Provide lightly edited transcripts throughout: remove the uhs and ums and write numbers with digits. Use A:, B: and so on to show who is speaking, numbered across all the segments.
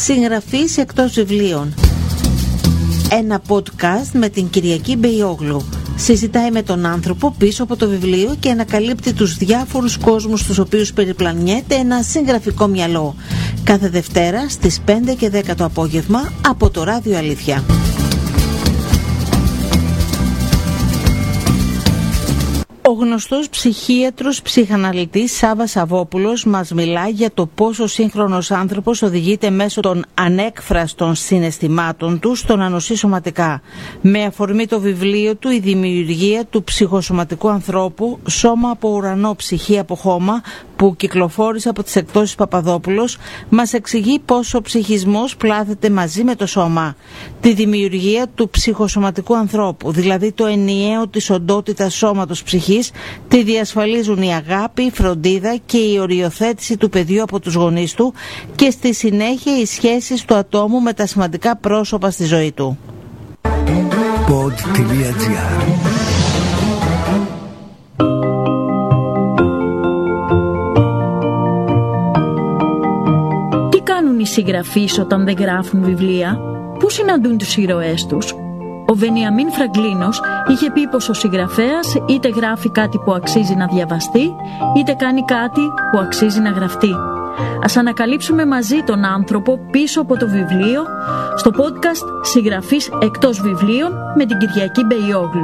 A: συγγραφής εκτός βιβλίων. Ένα podcast με την Κυριακή Μπεϊόγλου. Συζητάει με τον άνθρωπο πίσω από το βιβλίο και ανακαλύπτει τους διάφορους κόσμους στους οποίους περιπλανιέται ένα συγγραφικό μυαλό. Κάθε Δευτέρα στις 5 και 10 το απόγευμα από το Ράδιο Αλήθεια. Ο γνωστός ψυχίατρος ψυχαναλυτής Σάββας Σαββόπουλος μας μιλάει για το πώς ο σύγχρονος άνθρωπος οδηγείται μέσω των ανέκφραστων συναισθημάτων του στο να νοσεί σωματικά. Με αφορμή το βιβλίο του «Η δημιουργία του ψυχοσωματικού ανθρώπου, σώμα από ουρανό, ψυχή από χώμα», που κυκλοφόρησε από τις εκδόσεις Παπαδόπουλος, μας εξηγεί πώς ο ψυχισμός πλάθεται μαζί με το σώμα. Τη δημιουργία του ψυχοσωματικού ανθρώπου, δηλαδή το ενιαίο της οντότητας σώματος ψυχής, τη διασφαλίζουν η αγάπη, η φροντίδα και η οριοθέτηση του παιδιού από τους γονείς του και στη συνέχεια οι σχέσεις του ατόμου με τα σημαντικά πρόσωπα στη ζωή του.
B: Οι συγγραφείς όταν δεν γράφουν βιβλία, πού συναντούν τους ήρωές τους? Ο Βενιαμίν Φραγκλίνος είχε πει πως ο συγγραφέας είτε γράφει κάτι που αξίζει να διαβαστεί, είτε κάνει κάτι που αξίζει να γραφτεί. Ας ανακαλύψουμε μαζί τον άνθρωπο πίσω από το βιβλίο στο podcast «Συγγραφής εκτός βιβλίων» με την Κυριακή Μπεϊόγλου.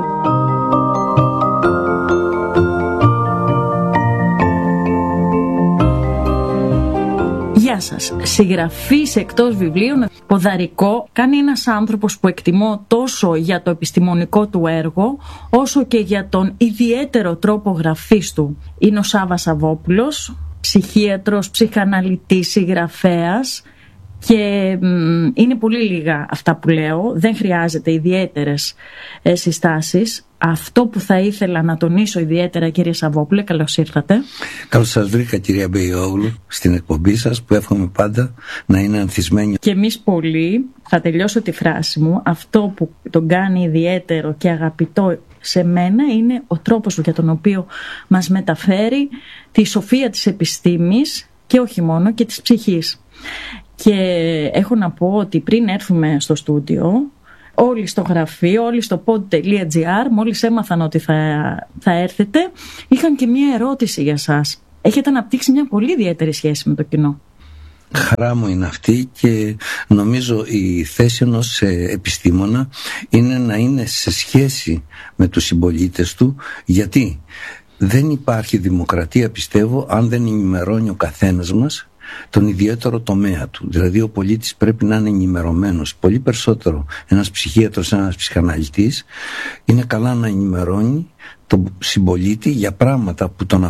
B: Γεια σας. Συγγραφής εκτός βιβλίων, ποδαρικό, κάνει ένας άνθρωπος που εκτιμώ τόσο για το επιστημονικό του έργο, όσο και για τον ιδιαίτερο τρόπο γραφής του. Είναι ο Σάββας Σαββόπουλος, ψυχίατρος, ψυχαναλυτής, συγγραφέας, και είναι πολύ λίγα αυτά που λέω, δεν χρειάζεται ιδιαίτερες συστάσεις. Αυτό που θα ήθελα να τονίσω ιδιαίτερα, κύριε Σαββόπουλε, καλώς ήρθατε.
C: Καλώς σας βρήκα, κυρία Μπεϊόγλου, στην εκπομπή σας, που εύχομαι πάντα να είναι ανθισμένη.
B: Και εμείς πολύ, θα τελειώσω τη φράση μου, αυτό που τον κάνει ιδιαίτερο και αγαπητό σε μένα είναι ο τρόπος για τον οποίο μας μεταφέρει τη σοφία της επιστήμης και όχι μόνο, και της ψυχής. Και έχω να πω ότι πριν έρθουμε στο στούντιο, όλοι στο γραφείο, όλοι στο pod.gr, μόλις έμαθαν ότι θα έρθετε, είχαν και μία ερώτηση για σας. Έχετε αναπτύξει μια πολύ ιδιαίτερη σχέση με το κοινό.
C: Χαρά μου είναι αυτή, και νομίζω η θέση ενός επιστήμονα είναι να είναι σε σχέση με τους συμπολίτες του, γιατί δεν υπάρχει δημοκρατία, πιστεύω, αν δεν ενημερώνει ο καθένας μας τον ιδιαίτερο τομέα του. Δηλαδή ο πολίτης πρέπει να είναι ενημερωμένος. Πολύ περισσότερο ένας ψυχίατρος, ένας ψυχαναλυτής είναι καλά να ενημερώνει τον συμπολίτη για πράγματα που τον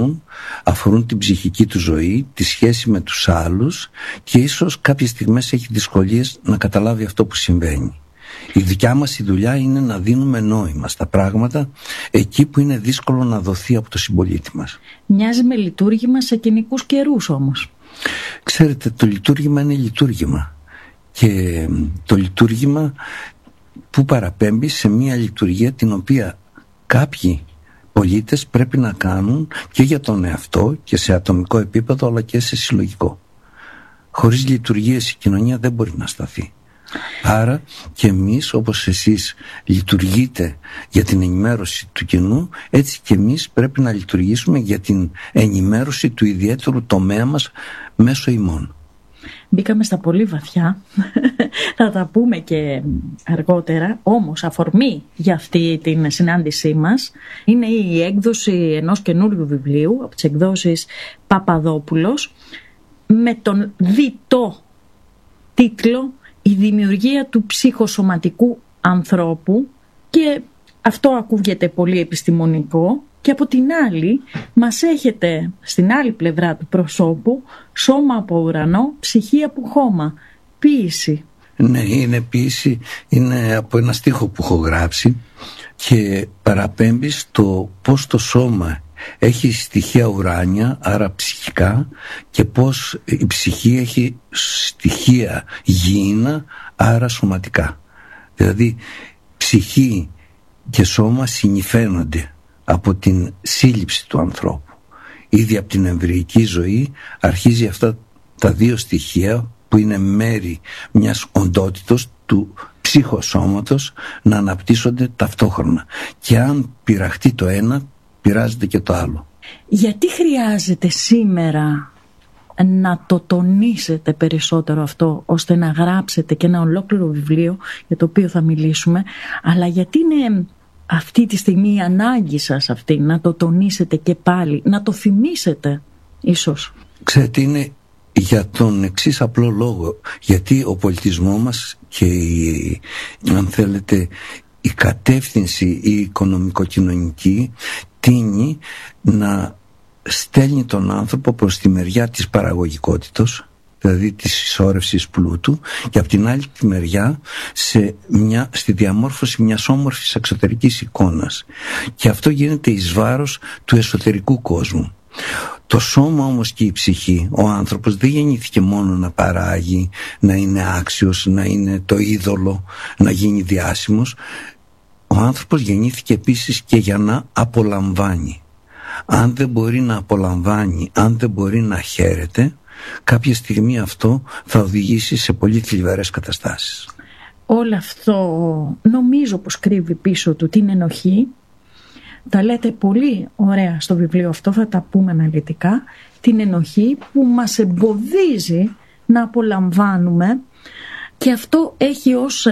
C: αφορούν την ψυχική του ζωή, τη σχέση με τους άλλους, και ίσως κάποιες στιγμές έχει δυσκολίες να καταλάβει αυτό που συμβαίνει. Η δικιά μας η δουλειά είναι να δίνουμε νόημα στα πράγματα εκεί που είναι δύσκολο να δοθεί από το συμπολίτη μας.
B: Μοιάζει με λειτουργήμα σε κοινικούς καιρούς όμως.
C: Ξέρετε, το λειτουργήμα είναι λειτουργήμα, και το λειτουργήμα που παραπέμπει σε μια λειτουργία την οποία κάποιοι πολίτες πρέπει να κάνουν και για τον εαυτό και σε ατομικό επίπεδο, αλλά και σε συλλογικό. Χωρίς λειτουργίες η κοινωνία δεν μπορεί να σταθεί. Άρα και εμείς, όπως εσείς λειτουργείτε για την ενημέρωση του κοινού, έτσι και εμείς πρέπει να λειτουργήσουμε για την ενημέρωση του ιδιαίτερου τομέα μας μέσω ημών.
B: Μπήκαμε στα πολύ βαθιά, θα τα πούμε και αργότερα, όμως αφορμή για αυτή την συνάντησή μας είναι η έκδοση ενός καινούριου βιβλίου από τις εκδόσεις Παπαδόπουλος με τον διτό τίτλο «Η δημιουργία του ψυχοσωματικού ανθρώπου», και αυτό ακούγεται πολύ επιστημονικό, και από την άλλη μας έχετε στην άλλη πλευρά του προσώπου σώμα από ουρανό, ψυχή από χώμα, ποίηση.
C: Ναι, είναι ποίηση, είναι από ένα στίχο που έχω γράψει και παραπέμπει στο πώς το σώμα έχει στοιχεία ουράνια, άρα ψυχικά, και πώς η ψυχή έχει στοιχεία γήινα, άρα σωματικά. Δηλαδή ψυχή και σώμα συνυφαίνονται από την σύλληψη του ανθρώπου. Ήδη από την εμβρυϊκή ζωή αρχίζει αυτά τα δύο στοιχεία που είναι μέρη μιας οντότητος του ψυχοσώματος να αναπτύσσονται ταυτόχρονα. Και αν πειραχτεί το ένα, πειράζεται και το άλλο.
B: Γιατί χρειάζεται σήμερα να το τονίσετε περισσότερο αυτό, ώστε να γράψετε και ένα ολόκληρο βιβλίο για το οποίο θα μιλήσουμε, αλλά γιατί είναι αυτή τη στιγμή η ανάγκη σας αυτή να το τονίσετε και πάλι, να το θυμίσετε ίσως?
C: Ξέρετε, είναι για τον εξής απλό λόγο, γιατί ο πολιτισμός μας και αν θέλετε η κατεύθυνση η οικονομικοκοινωνική τείνει να στέλνει τον άνθρωπο προς τη μεριά της παραγωγικότητας, δηλαδή της συσσόρευσης πλούτου, και από την άλλη τη μεριά στη διαμόρφωση μιας όμορφης εξωτερικής εικόνας. Και αυτό γίνεται εις βάρος του εσωτερικού κόσμου. Το σώμα όμως και η ψυχή, ο άνθρωπος δεν γεννήθηκε μόνο να παράγει, να είναι άξιος, να είναι το είδωλο, να γίνει διάσημος. Ο άνθρωπος γεννήθηκε επίσης και για να απολαμβάνει. Αν δεν μπορεί να απολαμβάνει, αν δεν μπορεί να χαίρεται, κάποια στιγμή αυτό θα οδηγήσει σε πολύ θλιβερές καταστάσεις.
B: Όλο αυτό νομίζω πως κρύβει πίσω του την ενοχή. Τα λέτε πολύ ωραία στο βιβλίο αυτό, θα τα πούμε αναλυτικά. Την ενοχή που μας εμποδίζει να απολαμβάνουμε, και αυτό έχει ως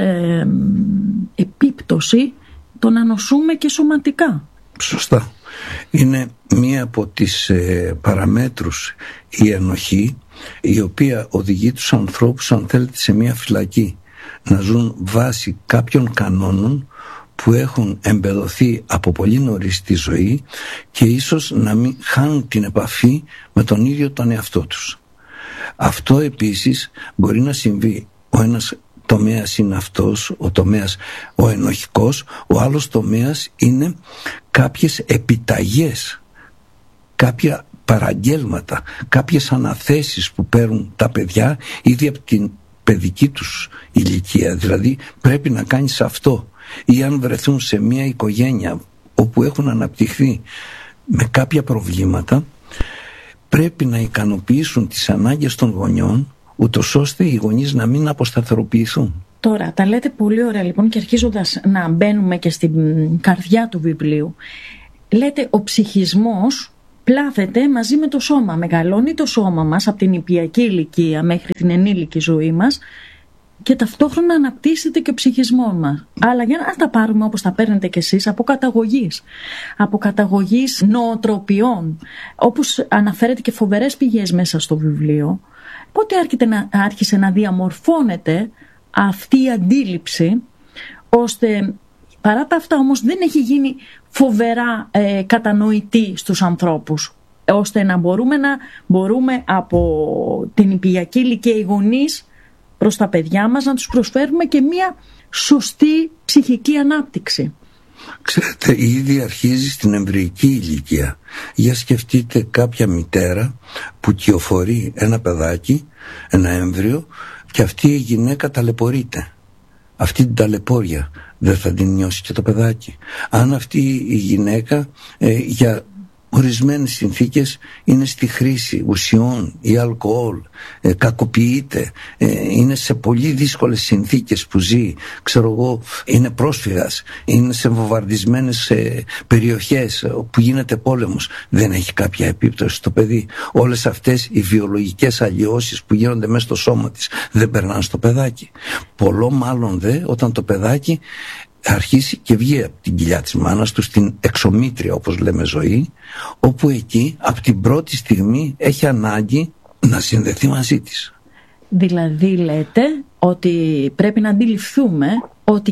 B: επίπτωση το να νοσούμε και σωματικά.
C: Σωστά. Είναι μία από τις παραμέτρους η ενοχή, η οποία οδηγεί τους ανθρώπους, αν θέλετε, σε μία φυλακή, να ζουν βάσει κάποιων κανόνων που έχουν εμπεδοθεί από πολύ νωρίς στη ζωή και ίσως να μην χάνουν την επαφή με τον ίδιο τον εαυτό τους. Αυτό επίσης μπορεί να συμβεί. Ο ένας τομέας είναι αυτός, ο τομέας ο ενοχικός, ο άλλος τομέας είναι κάποιες επιταγές, κάποια παραγγέλματα, κάποιες αναθέσεις που παίρνουν τα παιδιά ήδη από την παιδική τους ηλικία. Δηλαδή πρέπει να κάνεις αυτό, ή αν βρεθούν σε μια οικογένεια όπου έχουν αναπτυχθεί με κάποια προβλήματα, πρέπει να ικανοποιήσουν τις ανάγκες των γονιών, ούτως ώστε οι γονείς να μην αποσταθεροποιηθούν.
B: Τώρα τα λέτε πολύ ωραία λοιπόν, και αρχίζοντας να μπαίνουμε και στην καρδιά του βιβλίου, λέτε ο ψυχισμός πλάθεται μαζί με το σώμα. Μεγαλώνει το σώμα μας από την ιππιακή ηλικία μέχρι την ενήλικη ζωή μας και ταυτόχρονα αναπτύσσεται και ο ψυχισμός μας. Αλλά για να τα πάρουμε όπως τα παίρνετε κι εσείς, από καταγωγής νοοτροπιών, όπως αναφέρετε και φοβερές πηγές μέσα στο βιβλίο, πότε άρχισε να διαμορφώνεται αυτή η αντίληψη, ώστε παρά τα αυτά όμως δεν έχει γίνει φοβερά κατανοητή στους ανθρώπους, ώστε να μπορούμε από την ιππιακή ηλικία οι γονείς προς τα παιδιά μας να τους προσφέρουμε και μια σωστή ψυχική ανάπτυξη.
C: Ξέρετε, ήδη αρχίζει στην εμβρυϊκή ηλικία. Για σκεφτείτε κάποια μητέρα που κυοφορεί ένα παιδάκι, ένα έμβριο, και αυτή η γυναίκα ταλαιπωρείται. Αυτή την ταλαιπώρια δεν θα την νιώσει και το παιδάκι? Αν αυτή η γυναίκα για ορισμένες συνθήκες είναι στη χρήση ουσιών ή αλκοόλ, κακοποιείται, είναι σε πολύ δύσκολες συνθήκες που ζει, ξέρω εγώ, είναι πρόσφυγας, είναι σε βομβαρδισμένες περιοχές που γίνεται πόλεμος, δεν έχει κάποια επίπτωση στο παιδί? Όλες αυτές οι βιολογικές αλλοιώσεις που γίνονται μέσα στο σώμα της δεν περνάνε στο παιδάκι? Πολλό μάλλον δε όταν το παιδάκι αρχίσει και βγει από την κοιλιά της μάνας του στην εξομήτρια, όπως λέμε, ζωή, όπου εκεί από την πρώτη στιγμή έχει ανάγκη να συνδεθεί μαζί της.
B: Δηλαδή λέτε ότι πρέπει να αντιληφθούμε ότι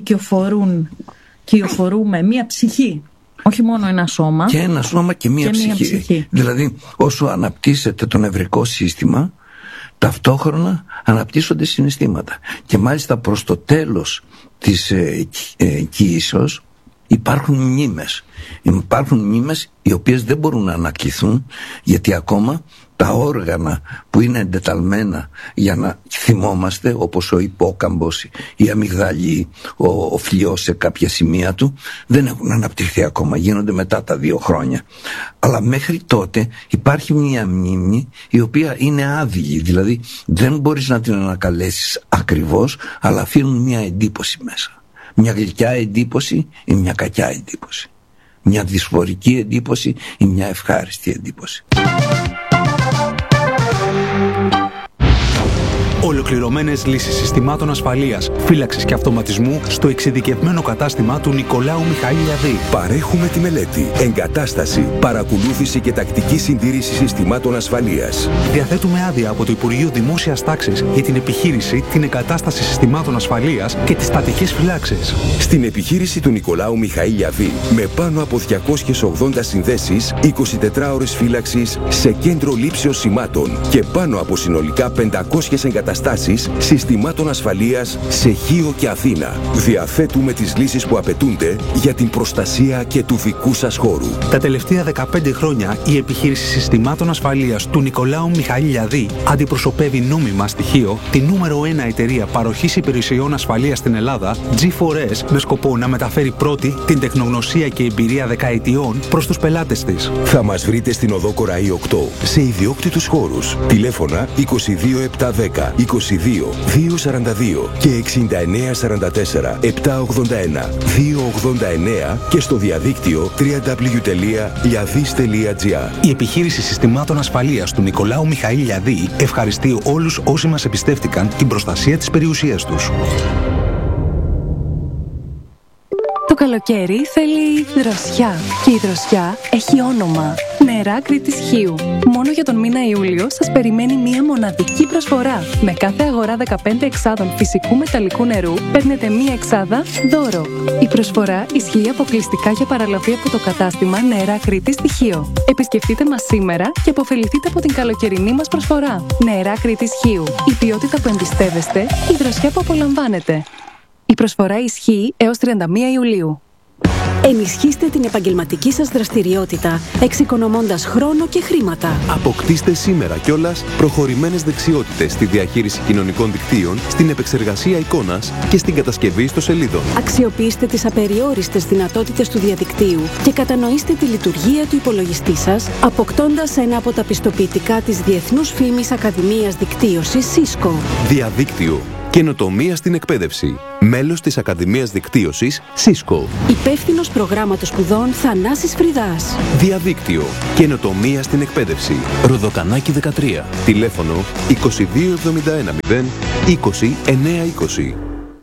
B: κυοφορούμε μία ψυχή, όχι μόνο ένα σώμα.
C: Και ένα σώμα και μία ψυχή. Δηλαδή όσο αναπτύσσεται το νευρικό σύστημα, ταυτόχρονα αναπτύσσονται συναισθήματα. Και μάλιστα προς το τέλος της κοίησεως υπάρχουν μνήμες. Υπάρχουν μνήμες οι οποίες δεν μπορούν να ανακληθούν, γιατί ακόμα τα όργανα που είναι εντεταλμένα για να θυμόμαστε, όπως ο υπόκαμπος, η αμυγδαλή, ο φλοιός σε κάποια σημεία του, δεν έχουν αναπτυχθεί ακόμα, γίνονται μετά τα 2 χρόνια. Αλλά μέχρι τότε υπάρχει μια μνήμη η οποία είναι άδειλη, δηλαδή δεν μπορείς να την ανακαλέσεις ακριβώς, αλλά αφήνουν μια εντύπωση μέσα. Μια γλυκιά εντύπωση ή μια κακιά εντύπωση. Μια δυσφορική εντύπωση ή μια ευχάριστη εντύπωση.
D: Ολοκληρωμένες λύσεις συστημάτων ασφαλείας, φύλαξης και αυτοματισμού στο εξειδικευμένο κατάστημα του Νικολάου Μιχαήλ-Λιαδή.
E: Παρέχουμε τη μελέτη, εγκατάσταση, παρακολούθηση και τακτική συντήρηση συστημάτων ασφαλείας.
D: Διαθέτουμε άδεια από το Υπουργείο Δημόσιας Τάξης για την επιχείρηση, την εγκατάσταση συστημάτων ασφαλείας και τις στατικές φυλάξεις.
E: Στην επιχείρηση του Νικολάου Μιχαήλ-Λιαδή, με πάνω από 280 συνδέσεις, 24 ώρες φύλαξης σε κέντρο λήψεως σημάτων και πάνω από συνολικά 500 εγκαταστάσεις συστημάτων ασφαλείας σε Χίο και Αθήνα. Διαθέτουμε τις λύσεις που απαιτούνται για την προστασία και του δικού σας χώρου.
D: Τα τελευταία 15 χρόνια η επιχείρηση συστημάτων ασφαλείας του Νικολάου Μιχαήλ-Λιαδή αντιπροσωπεύει νόμιμα στη Χίο τη νούμερο 1 εταιρεία παροχής υπηρεσιών ασφαλείας στην Ελλάδα, G4S, με σκοπό να μεταφέρει πρώτη την τεχνογνωσία και εμπειρία δεκαετιών προς τους πελάτες της.
E: Θα μας βρείτε στην οδό Κοραή 8 σε ιδιόκτητους χώρους. Τηλέφωνα 22710 22 242 και 6944 781 289 και στο διαδίκτυο www.liadis.gr.
D: Η επιχείρηση συστημάτων ασφαλείας του Νικολάου Μιχαήλ-Λιαδή ευχαριστεί όλους όσοι μας εμπιστεύτηκαν την προστασία της περιουσίας τους.
F: Το καλοκαίρι θέλει δροσιά και η δροσιά έχει όνομα. Νερά Κρήτης Χίου. Μόνο για τον μήνα Ιούλιο σας περιμένει μία μοναδική προσφορά. Με κάθε αγορά 15 εξάδων φυσικού μεταλλικού νερού παίρνετε μία εξάδα δώρο. Η προσφορά ισχύει αποκλειστικά για παραλαβή από το κατάστημα Νερά Κρήτης Χίου. Επισκεφτείτε μας σήμερα και αποφεληθείτε από την καλοκαιρινή μας προσφορά. Νερά Κρήτης Χίου. Η ποιότητα που εμπιστεύεστε, η δροσιά που απολαμβάνετε. Η προσφορά ισχύει έως 31 Ιουλίου.
G: Ενισχύστε την επαγγελματική σας δραστηριότητα, εξοικονομώντας χρόνο και χρήματα.
H: Αποκτήστε σήμερα κιόλας προχωρημένες δεξιότητες στη διαχείριση κοινωνικών δικτύων, στην επεξεργασία εικόνας και στην κατασκευή ιστοσελίδων.
G: Αξιοποιήστε τις απεριόριστες δυνατότητες του διαδικτύου και κατανοήστε τη λειτουργία του υπολογιστή σας, αποκτώντας ένα από τα πιστοποιητικά της Διεθνούς Φήμης Ακαδημίας Δικτύωσης Cisco.
H: Διαδίκτυο. Καινοτομία στην εκπαίδευση. Μέλος της Ακαδημίας Δικτύωσης Cisco.
G: Υπεύθυνος προγράμματος σπουδών Θανάσης Φρυδάς.
H: Διαδίκτυο. Καινοτομία στην εκπαίδευση. Ροδοκανάκι 13. Τηλέφωνο 2271 0 20 920.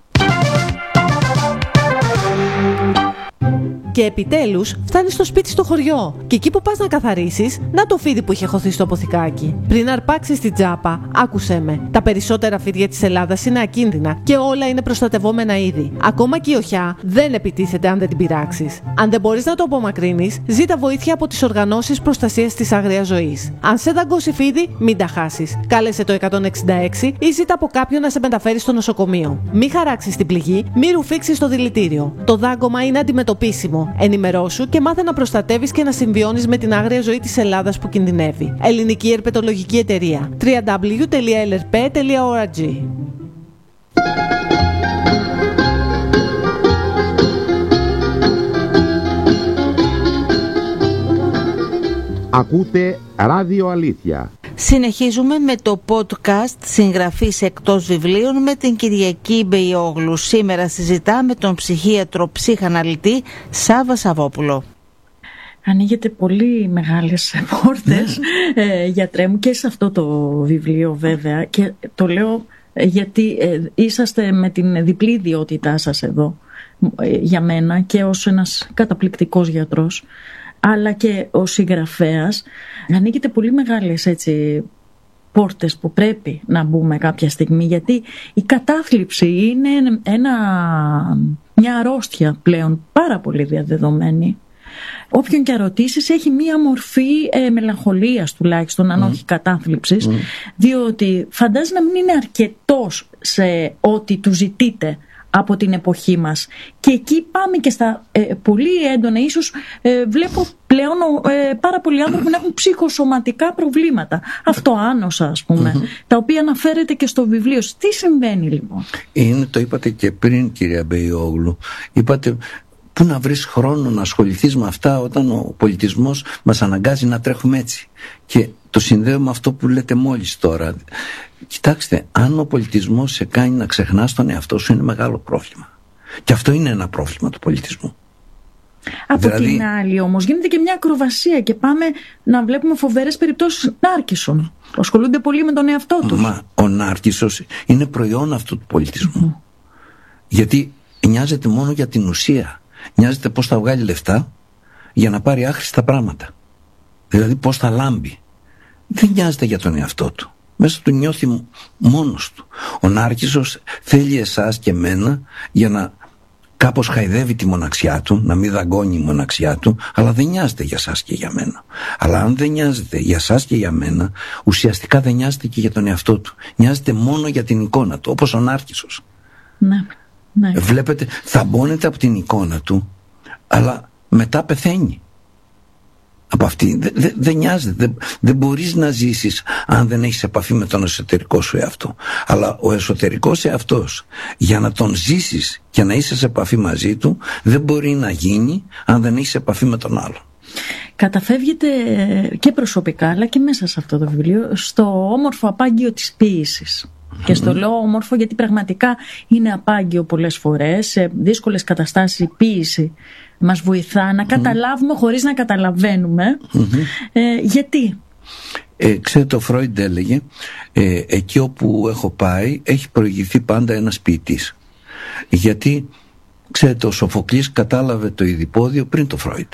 I: Και επιτέλους φτάνει στο σπίτι στο χωριό. Και εκεί που πας να καθαρίσεις, να το φίδι που είχε χωθεί στο αποθηκάκι. Πριν αρπάξεις την τζάπα, άκουσέ με. Τα περισσότερα φίδια της Ελλάδας είναι ακίνδυνα και όλα είναι προστατευόμενα είδη. Ακόμα και η οχιά δεν επιτίθεται αν δεν την πειράξεις. Αν δεν μπορείς να το απομακρύνεις, ζήτα βοήθεια από τις οργανώσεις προστασίας της άγριας ζωής. Αν σε δαγκώσει φίδι, μην τα χάσεις. Κάλεσε το 166 ή ζήτα από κάποιον να σε μεταφέρει στο νοσοκομείο. Μη χαράξεις την πληγή, μη ρουφήξεις το δηλητήριο. Το δάγκωμα είναι αντιμετωπίσιμο. Ενημερώσου και μάθε να προστατεύεις και να συμβιώνεις με την άγρια ζωή της Ελλάδας που κινδυνεύει. Ελληνική Ερπετολογική Εταιρεία. www.lrp.org.
J: Ακούτε Ράδιο Αλήθεια.
A: Συνεχίζουμε με το podcast συγγραφής εκτός βιβλίων με την Κυριακή Μπεϊόγλου. Σήμερα συζητά με τον ψυχίατρο ψυχαναλυτή Σάββα Σαββόπουλο.
B: Ανοίγετε πολύ μεγάλες πόρτες, γιατρέ μου, και σε αυτό το βιβλίο βέβαια, και το λέω γιατί είσαστε με την διπλή ιδιότητά σας εδώ για μένα, και ως ένας καταπληκτικός γιατρός αλλά και ο συγγραφέας. Ανοίγετε πολύ μεγάλες έτσι πόρτες που πρέπει να μπούμε κάποια στιγμή, γιατί η κατάθλιψη είναι μια αρρώστια πλέον πάρα πολύ διαδεδομένη. Όποιον και ρωτήσεις έχει μία μορφή μελαγχολίας τουλάχιστον, αν όχι κατάθλιψης, διότι φαντάζει να μην είναι αρκετός σε ό,τι του ζητείτε από την εποχή μας. Και εκεί πάμε και στα πολύ έντονα, ίσως βλέπω πλέον πάρα πολλοί άνθρωποι να έχουν ψυχοσωματικά προβλήματα. Αυτοάνοσα, ας πούμε, τα οποία αναφέρεται και στο βιβλίο. Τι συμβαίνει λοιπόν?
C: Το είπατε και πριν, κυρία Μπεϊόγλου. Είπατε, πού να βρεις χρόνο να ασχοληθείς με αυτά όταν ο πολιτισμός μας αναγκάζει να τρέχουμε έτσι? Και το συνδέω με αυτό που λέτε μόλις τώρα. Κοιτάξτε, αν ο πολιτισμός σε κάνει να ξεχνάς τον εαυτό σου, είναι μεγάλο πρόβλημα. Και αυτό είναι ένα πρόβλημα του πολιτισμού.
B: Από την άλλη όμως γίνεται και μια ακροβασία και πάμε να βλέπουμε φοβερές περιπτώσεις νάρκισσων που ασχολούνται πολύ με τον εαυτό τους.
C: Μα ο νάρκισσος είναι προϊόν αυτού του πολιτισμού. Γιατί νοιάζεται μόνο για την ουσία. Νοιάζεται πώς θα βγάλει λεφτά για να πάρει άχρηστα πράγματα. Δηλαδή πώς θα λάμπει. Δεν νοιάζεται για τον εαυτό του. Μέσα του νιώθει μόνος του. Ο νάρκισσος θέλει εσάς και εμένα για να κάπως χαϊδεύει τη μοναξιά του, να μην δαγκώνει η μοναξιά του, αλλά δεν νοιάζεται για εσάς και για μένα. Αλλά αν δεν νοιάζεται για εσάς και για μένα, ουσιαστικά δεν νοιάζεται και για τον εαυτό του. Νοιάζεται μόνο για την εικόνα του, όπως ο νάρκισσος.
B: Ναι.
C: Βλέπετε, θαμπώνεται από την εικόνα του, αλλά μετά πεθαίνει από αυτή. Δεν νοιάζεται. Δεν μπορείς να ζήσεις αν δεν έχεις επαφή με τον εσωτερικό σου εαυτό. Αλλά ο εσωτερικός εαυτός, για να τον ζήσεις και να είσαι σε επαφή μαζί του, δεν μπορεί να γίνει αν δεν έχεις επαφή με τον άλλο.
B: Καταφεύγεται και προσωπικά, αλλά και μέσα σε αυτό το βιβλίο, στο όμορφο απάγγιο της ποίησης. Και στο λέω όμορφο γιατί πραγματικά είναι απάγγιο πολλές φορές. Σε δύσκολες καταστάσεις η ποίηση μας βοηθά να καταλάβουμε χωρίς να καταλαβαίνουμε. Γιατί?
C: Ξέρετε, ο Φρόιντ έλεγε, εκεί όπου έχω πάει έχει προηγηθεί πάντα ένας ποιητής. Γιατί, ξέρετε, ο Σοφοκλής κατάλαβε το ειδιπόδιο πριν το Φρόιντ.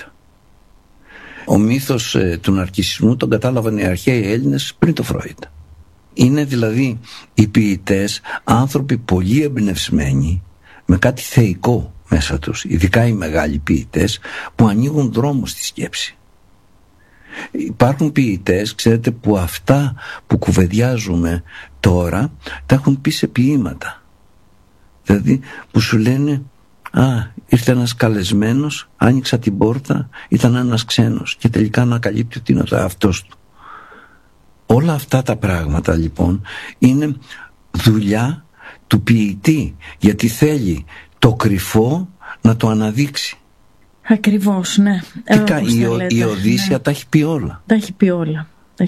C: Ο μύθος του ναρκισσισμού τον κατάλαβαν οι αρχαίοι Έλληνες πριν το Φρόιντ. Είναι δηλαδή οι ποιητές άνθρωποι πολύ εμπνευσμένοι, με κάτι θεϊκό μέσα τους, ειδικά οι μεγάλοι ποιητές που ανοίγουν δρόμο στη σκέψη. Υπάρχουν ποιητές, ξέρετε, που αυτά που κουβεντιάζουμε τώρα τα έχουν πει σε ποίηματα. Δηλαδή που σου λένε, ήρθε ένας καλεσμένος, άνοιξα την πόρτα, ήταν ένας ξένος και τελικά ανακαλύπτει ότι είναι ο εαυτός του. Όλα αυτά τα πράγματα λοιπόν είναι δουλειά του ποιητή, γιατί θέλει το κρυφό να το αναδείξει.
B: Ακριβώς, ναι.
C: Η Οδύσσεια τα έχει πει όλα.
B: Τα έχει πει όλα.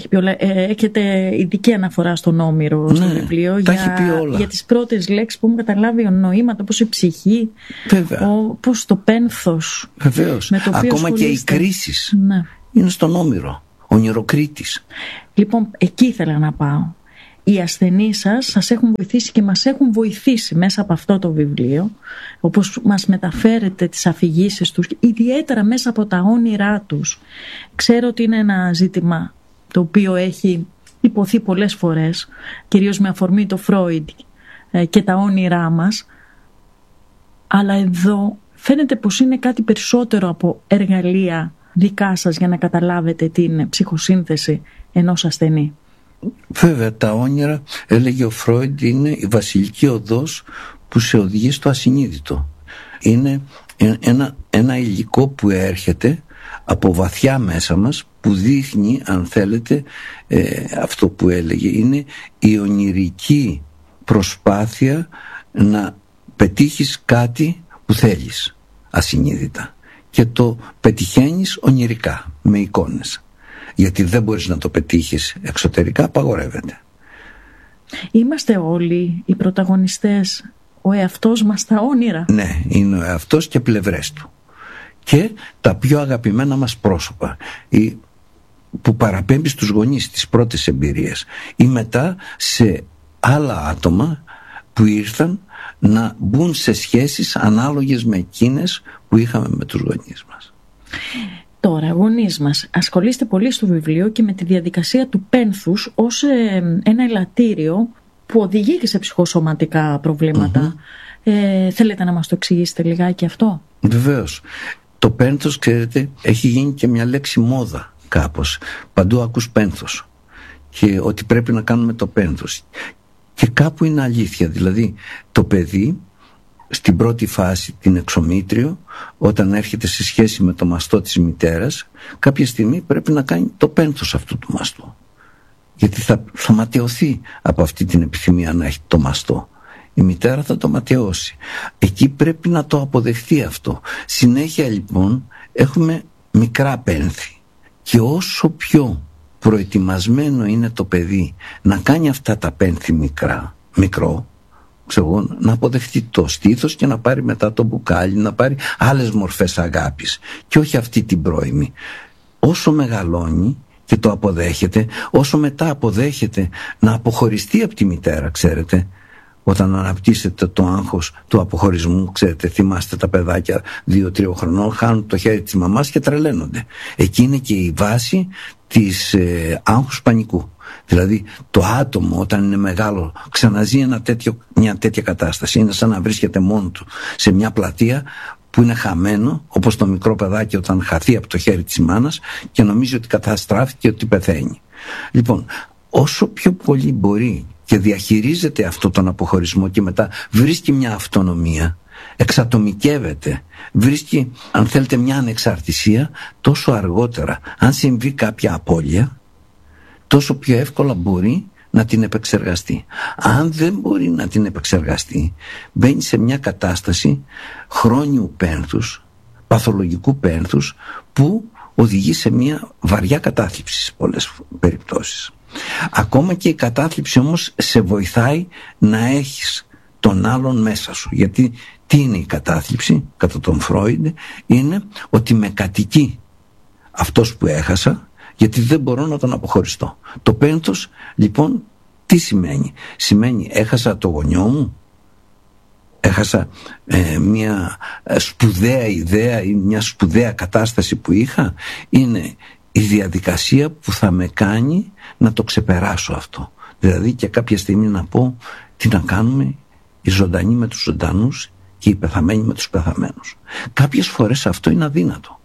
B: Έχετε ειδική αναφορά στον Όμηρο στο βιβλίο για τις πρώτες λέξεις που μου καταλάβει νοήματα, όπως η ψυχή, όπως το πένθος.
C: Βεβαίως. Ακόμα και οι κρίσεις είναι στον Όμηρο. Ονειροκρίτης.
B: Λοιπόν, εκεί ήθελα να πάω. Οι ασθενείς σας έχουν βοηθήσει και μας έχουν βοηθήσει μέσα από αυτό το βιβλίο, όπως μας μεταφέρετε τις αφηγήσεις τους, ιδιαίτερα μέσα από τα όνειρά τους. Ξέρω ότι είναι ένα ζήτημα το οποίο έχει υποθεί πολλές φορές, κυρίως με αφορμή το Φρόιντ και τα όνειρά μας, αλλά εδώ φαίνεται πως είναι κάτι περισσότερο από εργαλεία δικά σας για να καταλάβετε την ψυχοσύνθεση ενός ασθενή.
C: Βέβαια, τα όνειρα, έλεγε ο Φρόιντ, είναι η βασιλική οδός που σε οδηγεί στο ασυνείδητο. Είναι ένα υλικό που έρχεται από βαθιά μέσα μας, που δείχνει, αν θέλετε, αυτό που έλεγε. Είναι η ονειρική προσπάθεια να πετύχεις κάτι που θέλεις ασυνείδητα. Και το πετυχαίνεις ονειρικά, με εικόνες. Γιατί δεν μπορείς να το πετύχεις εξωτερικά, απαγορεύεται.
B: Είμαστε όλοι οι πρωταγωνιστές, ο εαυτός μας στα όνειρα.
C: Ναι, είναι ο εαυτός και πλευρές του. Και τα πιο αγαπημένα μας πρόσωπα, που παραπέμπει στους γονείς τις πρώτες εμπειρίες, ή μετά σε άλλα άτομα που ήρθαν να μπουν σε σχέσεις ανάλογες με εκείνες που είχαμε με τους γονείς μας.
B: Τώρα, γονείς μας, ασχολείστε πολύ στο βιβλίο και με τη διαδικασία του πένθους ως ένα ελαττήριο που οδηγεί και σε ψυχοσωματικά προβλήματα. Θέλετε να μας το εξηγήσετε λιγάκι αυτό?
C: Βεβαίως. Το πένθος, ξέρετε, έχει γίνει και μια λέξη μόδα κάπως. Παντού ακούς πένθος και ότι πρέπει να κάνουμε το πένθος. Και κάπου είναι αλήθεια. Δηλαδή το παιδί στην πρώτη φάση, την εξομήτριο, όταν έρχεται σε σχέση με το μαστό της μητέρας, κάποια στιγμή πρέπει να κάνει το πένθος αυτού του μαστού, γιατί θα ματαιωθεί από αυτή την επιθυμία να έχει το μαστό. Η μητέρα θα το ματαιώσει. Εκεί πρέπει να το αποδεχτεί αυτό. Συνέχεια λοιπόν έχουμε μικρά πένθη, και όσο πιο προετοιμασμένο είναι το παιδί να κάνει αυτά τα πένθη μικρό, να αποδεχτεί το στήθος και να πάρει μετά το μπουκάλι, να πάρει άλλες μορφές αγάπης και όχι αυτή την πρώιμη. Όσο μεγαλώνει και το αποδέχεται, όσο μετά αποδέχεται να αποχωριστεί από τη μητέρα, ξέρετε, όταν αναπτύσσεται το άγχος του αποχωρισμού, ξέρετε, θυμάστε τα παιδάκια 2-3 χρονών χάνουν το χέρι της μαμάς και τρελαίνονται. Εκεί είναι και η βάση της άγχους πανικού. Δηλαδή το άτομο όταν είναι μεγάλο ξαναζεί μια τέτοια κατάσταση. Είναι σαν να βρίσκεται μόνο του σε μια πλατεία που είναι χαμένο, όπως το μικρό παιδάκι όταν χαθεί από το χέρι της μάνας και νομίζει ότι καταστράφηκε, ότι πεθαίνει. Λοιπόν, όσο πιο πολύ μπορεί και διαχειρίζεται αυτό τον αποχωρισμό και μετά βρίσκει μια αυτονομία, εξατομικεύεται, βρίσκει, αν θέλετε, μια ανεξαρτησία, τόσο αργότερα, αν συμβεί κάποια απώλεια, τόσο πιο εύκολα μπορεί να την επεξεργαστεί. Αν δεν μπορεί να την επεξεργαστεί, μπαίνει σε μια κατάσταση χρόνιου πένθους, παθολογικού πένθους, που οδηγεί σε μια βαριά κατάθλιψη σε πολλές περιπτώσεις. Ακόμα και η κατάθλιψη όμως σε βοηθάει να έχεις τον άλλον μέσα σου. Γιατί τι είναι η κατάθλιψη, κατά τον Φρόιντ, είναι ότι με κατοικεί αυτός που έχασα, γιατί δεν μπορώ να τον αποχωριστώ. Το πένθος λοιπόν τι σημαίνει? Σημαίνει έχασα το γονιό μου, έχασα μια σπουδαία ιδέα ή μια σπουδαία κατάσταση που είχα. Είναι η διαδικασία που θα με κάνει να το ξεπεράσω αυτό. Δηλαδή και κάποια στιγμή να πω τι να κάνουμε οι ζωντανοί με τους ζωντανούς και οι πεθαμένοι με τους πεθαμένους. Κάποιες φορές αυτό είναι αδύνατο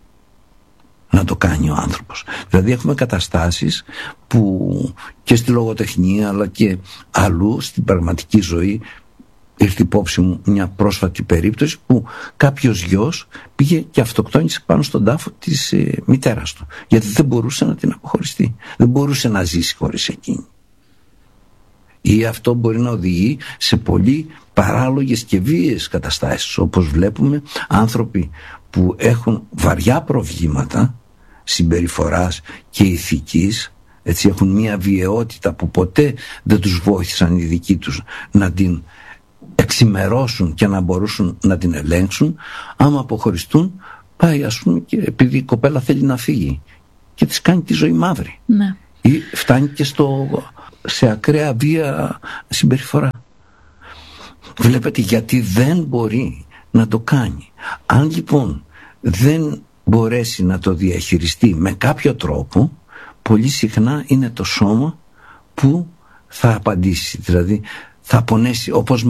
C: να το κάνει ο άνθρωπος. Δηλαδή έχουμε καταστάσεις που και στη λογοτεχνία αλλά και αλλού στην πραγματική ζωή. Ήρθε υπόψη μου μια πρόσφατη περίπτωση που κάποιος γιος πήγε και αυτοκτόνησε πάνω στον τάφο της μητέρας του, γιατί δεν μπορούσε να την αποχωριστεί, δεν μπορούσε να ζήσει χωρίς εκείνη. Ή αυτό μπορεί να οδηγεί σε πολύ παράλογες και βίαιες καταστάσεις, όπως βλέπουμε άνθρωποι που έχουν βαριά προβλήματα συμπεριφοράς και ηθικής, έτσι, έχουν μια βιαιότητα που ποτέ δεν τους βοήθησαν οι δικοί τους να την εξημερώσουν και να μπορούσαν να την ελέγξουν. Άμα αποχωριστούν, πάει, ας πούμε, και επειδή η κοπέλα θέλει να φύγει και της κάνει τη ζωή μαύρη.
B: Ναι.
C: Ή φτάνει και σε ακραία βία συμπεριφορά. Βλέπετε, γιατί δεν μπορεί να το κάνει. Αν λοιπόν δεν μπορέσει να το διαχειριστεί με κάποιο τρόπο, πολύ συχνά είναι το σώμα που θα απαντήσει. Δηλαδή θα πονέσει, όπως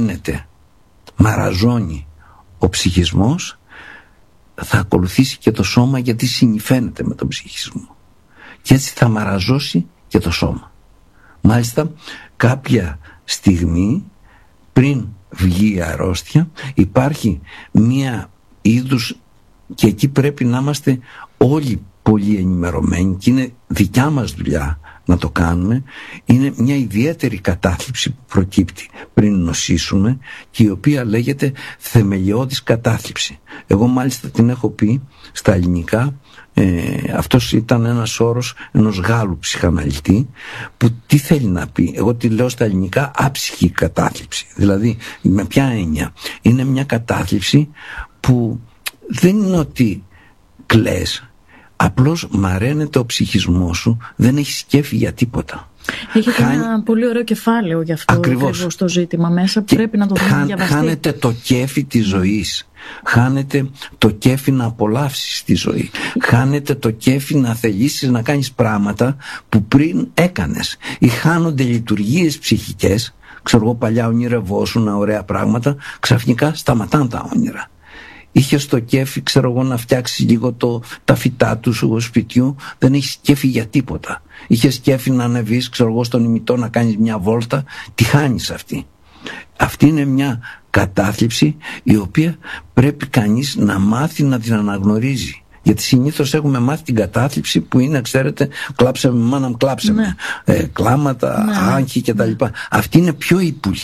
C: μαραζώνει ο ψυχισμός, θα ακολουθήσει και το σώμα, γιατί συνυφαίνεται με τον ψυχισμό. Και έτσι θα μαραζώσει και το σώμα. Μάλιστα κάποια στιγμή πριν βγει η αρρώστια υπάρχει μία είδους, και εκεί πρέπει να είμαστε όλοι πολύ ενημερωμένοι και είναι δικιά μας δουλειά να το κάνουμε, είναι μια ιδιαίτερη κατάθλιψη που προκύπτει πριν νοσήσουμε και η οποία λέγεται θεμελιώδης κατάθλιψη. Εγώ μάλιστα την έχω πει στα ελληνικά, αυτός ήταν ένας όρος ενός Γάλλου ψυχαναλυτή, που τι θέλει να πει? Εγώ τη λέω στα ελληνικά άψυχη κατάθλιψη. Δηλαδή με ποια έννοια? Είναι μια κατάθλιψη που δεν είναι ότι κλαις, απλώς μαραίνεται ο ψυχισμός σου, δεν έχει σκέφη για τίποτα.
B: Έχετε ένα πολύ ωραίο κεφάλαιο γι' αυτό ακριβώς το ζήτημα μέσα, που πρέπει να το δούμε διαβαστεί.
C: Χάνεται το κέφι της ζωής, χάνεται το κέφι να απολαύσεις τη ζωή, χάνεται το κέφι να θελήσεις να κάνεις πράγματα που πριν έκανες, ή χάνονται λειτουργίες ψυχικές. Ξέρω εγώ, παλιά ονειρευόσουν ωραία πράγματα, ξαφνικά σταματάνε τα όνειρα. Είχες το κέφι, ξέρω εγώ, να φτιάξεις λίγο τα φυτά του σπιτιού, δεν έχεις κέφι για τίποτα. Είχες κέφι να ανεβείς, ξέρω εγώ, στον ημιτό να κάνεις μια βόλτα, τη χάνεις αυτή. Αυτή είναι μια κατάθλιψη η οποία πρέπει κανείς να μάθει να την αναγνωρίζει. Γιατί συνήθως έχουμε μάθει την κατάθλιψη που είναι, ξέρετε, κλάψαμε μάνα μου, κλάψαμε. Κλάματα, άγχη κτλ. Αυτή είναι πιο ύπουλη.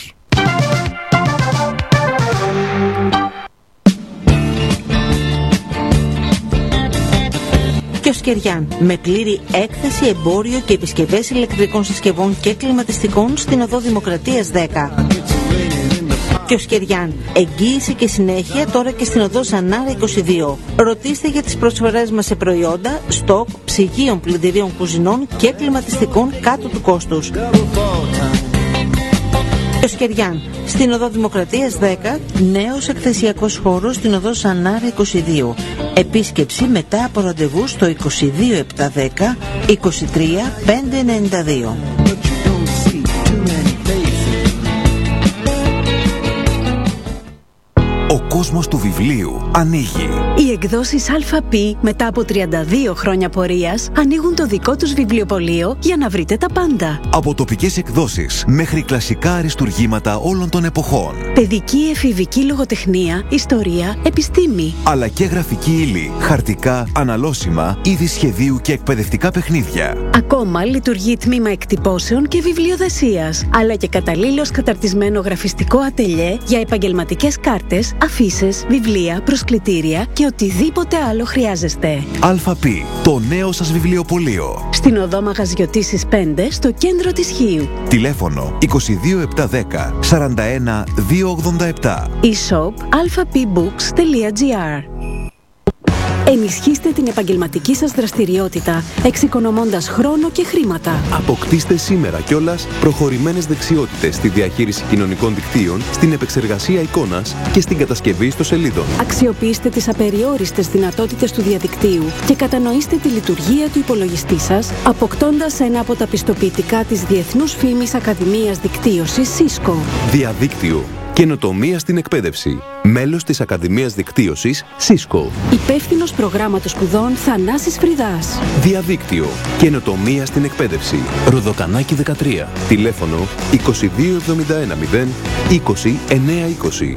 A: Κιοσκεριάν, με πλήρη έκθεση, εμπόριο και επισκευές ηλεκτρικών συσκευών και κλιματιστικών στην οδό Δημοκρατίας 10. Κιοσκεριάν, εγγύηση και συνέχεια τώρα και στην οδό Ζανάρα 22. Ρωτήστε για τις προσφορές μας σε προϊόντα, στοκ, ψυγείων, πλυντηρίων κουζινών και κλιματιστικών κάτω του κόστους. Κιοσκεριάν, στην οδό Δημοκρατίας 10, νέος εκθεσιακός χώρος στην οδό Ζανάρα 22. Επίσκεψη μετά από ραντεβού στο 22710 23 592.
K: Ο κόσμος του βιβλίου ανοίγει.
G: Οι εκδόσεις ΑΠ μετά από 32 χρόνια πορείας ανοίγουν το δικό τους βιβλιοπωλείο για να βρείτε τα πάντα.
K: Από τοπικές εκδόσεις μέχρι κλασικά αριστουργήματα όλων των εποχών.
G: Παιδική, εφηβική λογοτεχνία, ιστορία, επιστήμη.
K: Αλλά και γραφική ύλη, χαρτικά, αναλώσιμα, είδη σχεδίου και εκπαιδευτικά παιχνίδια.
G: Ακόμα λειτουργεί τμήμα εκτυπώσεων και βιβλιοδεσίας. Αλλά και καταλήλως καταρτισμένο γραφιστικό ατελιέ για επαγγελματικές κάρτες, αφίσες, βιβλία, προσκλητήρια και οτιδήποτε άλλο χρειάζεστε.
K: ΑΠ, το νέο σας βιβλιοπωλείο.
G: Στην οδό Μαγαζιωτήσης 5, στο κέντρο της Χίου.
K: Τηλέφωνο 22710 41 287.
G: E-shop alphapbooks.gr. Ενισχύστε την επαγγελματική σας δραστηριότητα, εξοικονομώντας χρόνο και χρήματα.
H: Αποκτήστε σήμερα κιόλας προχωρημένες δεξιότητες στη διαχείριση κοινωνικών δικτύων, στην επεξεργασία εικόνας και στην κατασκευή ιστοσελίδων.
G: Αξιοποιήστε τις απεριόριστες δυνατότητες του διαδικτύου και κατανοήστε τη λειτουργία του υπολογιστή σας, αποκτώντας ένα από τα πιστοποιητικά της Διεθνούς Φήμης Ακαδημίας Δικτύωσης Cisco.
H: Διαδίκτυο. Καινοτομία στην εκπαίδευση. Μέλος της Ακαδημίας Δικτύωσης Cisco.
G: Υπεύθυνος προγράμματος σπουδών Θανάσης Φριδάς.
H: Διαδίκτυο. Καινοτομία στην εκπαίδευση. Ροδοκανάκι 13. Τηλέφωνο 2271 0 20 920.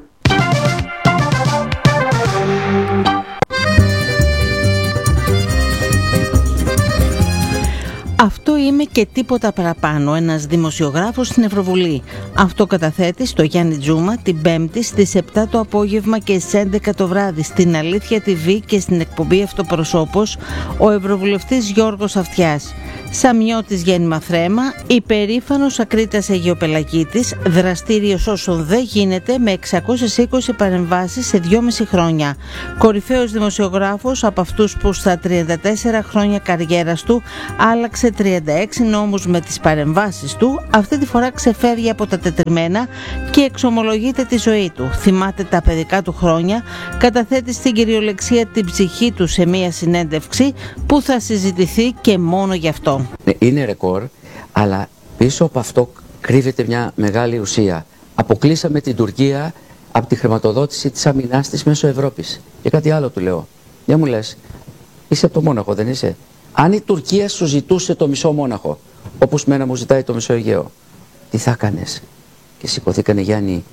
A: Αυτό είμαι και τίποτα παραπάνω, ένας δημοσιογράφος στην Ευρωβουλή. Αυτό καταθέτει στο Γιάννη Τζούμα την Πέμπτη στις 7 το απόγευμα και στις 11 το βράδυ στην Αλήθεια TV και στην εκπομπή Αυτοπροσώπος ο Ευρωβουλευτής Γιώργος Αυτιάς. Σαμιώτης γέννημα θρέμα, υπερήφανος ακρίτας Αιγιοπελαγίτης, δραστήριος όσων δεν γίνεται με 620 παρεμβάσεις σε 2,5 χρόνια. Κορυφαίος δημοσιογράφος από αυτούς που στα 34 χρόνια καριέρας του άλλαξε 36 νόμους με τις παρεμβάσεις του, αυτή τη φορά ξεφεύγει από τα τετριμένα και εξομολογείται τη ζωή του. Θυμάται τα παιδικά του χρόνια, καταθέτει στην κυριολεξία την ψυχή του σε μία συνέντευξη που θα συζητηθεί και μόνο γι' αυτό.
L: Είναι ρεκόρ, αλλά πίσω από αυτό κρύβεται μια μεγάλη ουσία. Αποκλείσαμε την Τουρκία από τη χρηματοδότηση της αμυνάς της μέσω Ευρώπης. Και κάτι άλλο του λέω. Για μου λες, είσαι από το Μόναχο, δεν είσαι? Αν η Τουρκία σου ζητούσε το μισό Μόναχο, όπως μένα μου ζητάει το μισό Αιγαίο, τι θα κάνεις? Και σηκωθήκανε, Γιάννη,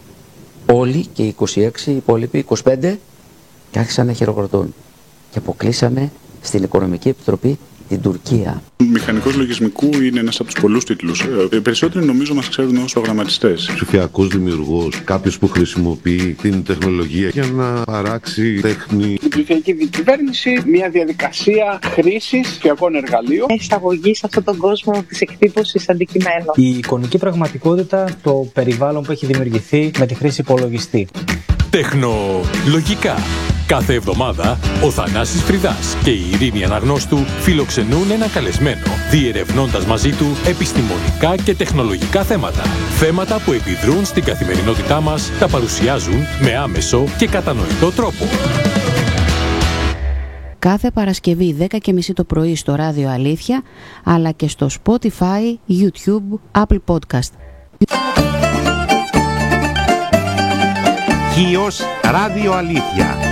L: όλοι και οι 26, οι υπόλοιποι 25 και άρχισαν να χειροκροτούν. Και αποκλείσαμε στην Οικονομική Επιτροπή την Τουρκία.
M: Μηχανικός λογισμικού είναι ένας από τους πολλούς τίτλους. Περισσότεροι νομίζω μας ξέρουν ως προγραμματιστές.
J: Ψηφιακός δημιουργός, κάποιος που χρησιμοποιεί την τεχνολογία για να παράξει τέχνη.
N: Η ψηφιακή διακυβέρνηση, μια διαδικασία χρήσης ψηφιακών εργαλείων.
O: Εισαγωγή σε αυτόν τον κόσμο της εκτύπωσης αντικειμένων.
P: Η εικονική πραγματικότητα, το περιβάλλον που έχει δημιουργηθεί με τη χρήση υπολογιστή.
Q: Τεχνολογικά. Κάθε εβδομάδα ο Θανάσης Φριδάς και η Ειρήνη Αναγνώστου φιλοξενούν ένα καλεσμένο, διερευνώντας μαζί του επιστημονικά και τεχνολογικά θέματα. Θέματα που επιδρούν στην καθημερινότητά μας, τα παρουσιάζουν με άμεσο και κατανοητό τρόπο.
R: Κάθε Παρασκευή 10:30 το πρωί στο Ράδιο Αλήθεια, αλλά και στο Spotify, YouTube, Apple Podcast.
J: Χίος Ράδιο Αλήθεια.